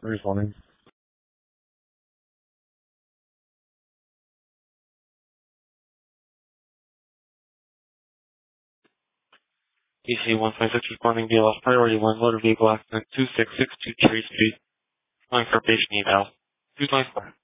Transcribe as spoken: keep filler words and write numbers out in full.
Responding. D C one five six responding via lost priority one motor vehicle accident two six six two Cherry Street. Calling for patient eval. two twenty-four.